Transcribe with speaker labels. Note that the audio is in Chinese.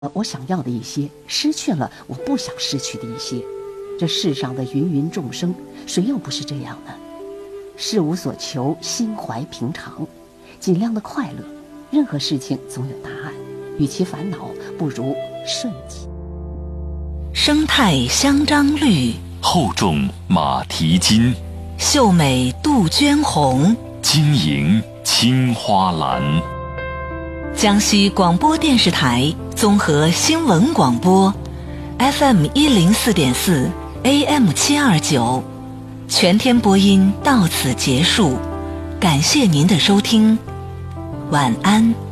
Speaker 1: 我想要的一些，失去了我不想失去的一些。这世上的芸芸众生，谁又不是这样呢？事无所求，心怀平常，尽量的快乐。任何事情总有答案，与其烦恼，不如顺其。
Speaker 2: 生态香樟绿，
Speaker 3: 厚重马蹄金，
Speaker 2: 秀美杜鹃红，
Speaker 3: 晶莹青花蓝。
Speaker 2: 江西广播电视台综合新闻广播 FM 104.4 AM 729，全天播音到此结束，感谢您的收听，晚安。